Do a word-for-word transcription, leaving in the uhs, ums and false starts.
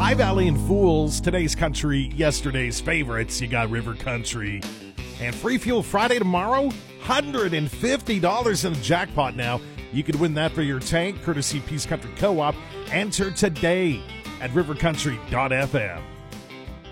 High Valley and Fools, today's country, yesterday's favorites. You got River Country. And Free Fuel Friday tomorrow, one hundred fifty dollars in the jackpot now. You could win that for your tank, courtesy Peace Country Co-op. Enter today at river country dot f m.